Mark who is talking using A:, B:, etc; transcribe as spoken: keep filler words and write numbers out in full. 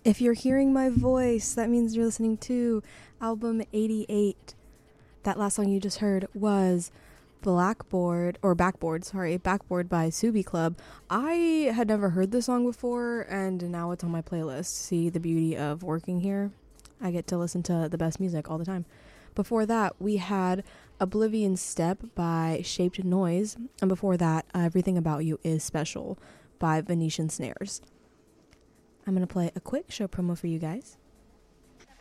A: If you're hearing my voice, that means you're listening to album eighty-eight. That last song you just heard was Blackboard, or Backboard, sorry, Backboard by Subi Club. I had never heard this song before, and now it's on my playlist. See the beauty of working here? I get to listen to the best music all the time. Before that, we had Oblivion Step by Shaped Noise, and before that, Everything About You Is Special by Venetian Snares. I'm going to play a quick show promo for you guys.